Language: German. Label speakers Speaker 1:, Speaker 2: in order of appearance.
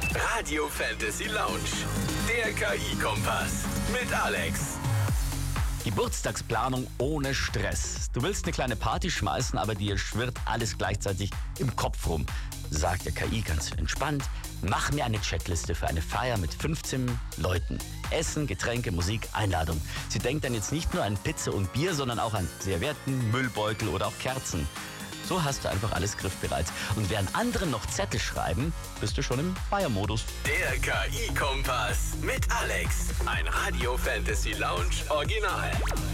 Speaker 1: Radio Fantasy Lounge. Der KI-Kompass mit Alex.
Speaker 2: Geburtstagsplanung ohne Stress. Du willst eine kleine Party schmeißen, aber dir schwirrt alles gleichzeitig im Kopf rum. Sagt der KI ganz entspannt: Mach mir eine Checkliste für eine Feier mit 15 Leuten. Essen, Getränke, Musik, Einladung. Sie denkt dann jetzt nicht nur an Pizza und Bier, sondern auch an Servietten, Müllbeutel oder auch Kerzen. So hast du einfach alles griffbereit. Und während andere noch Zettel schreiben, bist du schon im Feiermodus.
Speaker 1: Der KI-Kompass mit Alex. Ein Radio Fantasy Lounge Original.